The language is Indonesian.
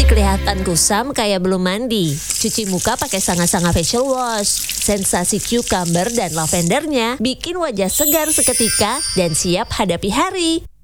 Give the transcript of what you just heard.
Kelihatan kusam kayak belum mandi. Cuci muka pakai Sanga-Sanga facial wash. Sensasi cucumber dan lavendernya bikin wajah segar seketika dan siap hadapi hari.